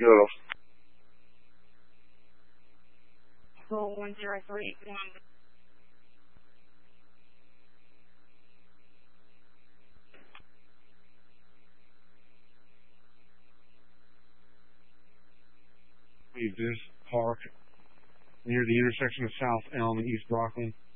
Yodel. Roll 10381. Leave this park near the intersection of South Elm and East Brockton.